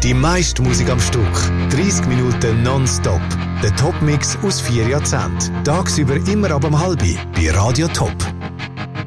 Die meiste Musik am Stück. 30 Minuten nonstop. Der Top-Mix aus 4 Jahrzehnten. Tagsüber immer ab um 12 bei Radio Top.